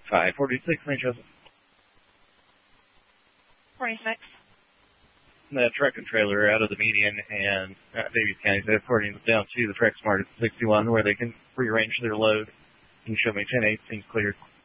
546, St. Joseph. 46. The truck and trailer out of the median and Davies County, so according down to the truck smart at 61 where they can rearrange their load. Can you show me 10-8 seems cleared?